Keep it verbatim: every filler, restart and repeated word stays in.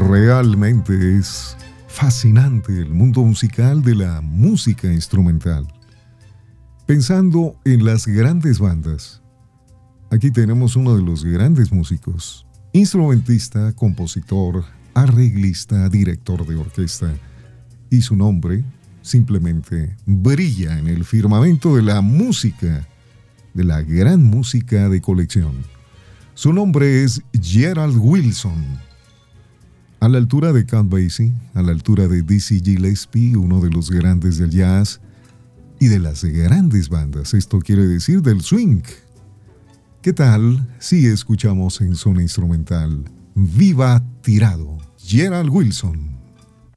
Realmente es fascinante el mundo musical de la música instrumental. Pensando en las grandes bandas, aquí tenemos uno de los grandes músicos, instrumentista, compositor, arreglista, director de orquesta, y su nombre simplemente brilla en el firmamento de la música, de la gran música de colección. Su nombre es Gerald Wilson. A la altura de Count Basie, a la altura de Dizzy Gillespie, uno de los grandes del jazz y de las grandes bandas, esto quiere decir del swing. ¿Qué tal si escuchamos en zona instrumental Viva Tirado, Gerald Wilson?